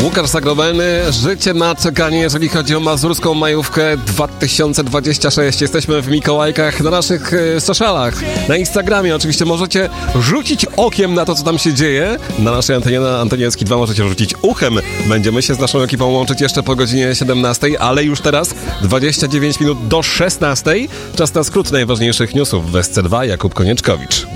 Łukasz Zagrobelny, życie na czekanie, jeżeli chodzi o mazurską majówkę 2026. Jesteśmy w Mikołajkach na naszych socialach, na Instagramie. Oczywiście możecie rzucić okiem na to, co tam się dzieje. Na naszej antenie, na antenie SK2 możecie rzucić uchem. Będziemy się z naszą ekipą łączyć jeszcze po godzinie 17, ale już teraz 29 minut do 16. Czas na skrót najważniejszych newsów w SC2. Jakub Konieczkowicz.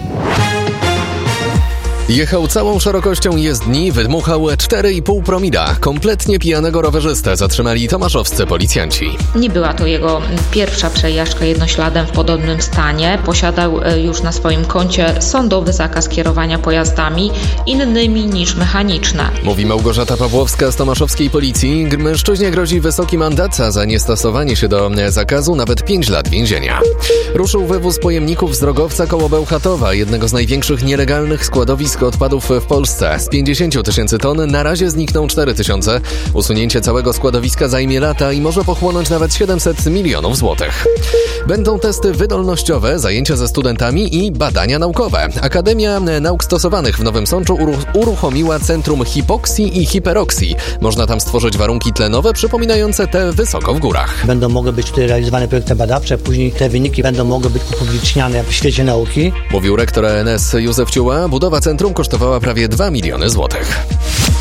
Jechał całą szerokością jezdni, wydmuchał 4,5 promila. Kompletnie pijanego rowerzystę zatrzymali tomaszowscy policjanci. Nie była to jego pierwsza przejażdżka jednośladem w podobnym stanie. Posiadał już na swoim koncie sądowy zakaz kierowania pojazdami innymi niż mechaniczne. Mówi Małgorzata Pawłowska z tomaszowskiej policji. Mężczyźnie grozi wysoki mandat, a za niestosowanie się do zakazu nawet 5 lat więzienia. Ruszył wywóz pojemników z Drogowca koło Bełchatowa, jednego z największych nielegalnych składowisk odpadów w Polsce. Z 50 tysięcy ton na razie znikną 4 tysiące. Usunięcie całego składowiska zajmie lata i może pochłonąć nawet 700 milionów złotych. Będą testy wydolnościowe, zajęcia ze studentami i badania naukowe. Akademia Nauk Stosowanych w Nowym Sączu uruchomiła Centrum Hipoksji i Hiperoksji. Można tam stworzyć warunki tlenowe przypominające te wysoko w górach. Będą mogły być tutaj realizowane projekty badawcze, później te wyniki będą mogły być upubliczniane w świecie nauki. Mówił rektor ANS Józef Ciuła. Budowa centrum kosztowała prawie 2 miliony złotych.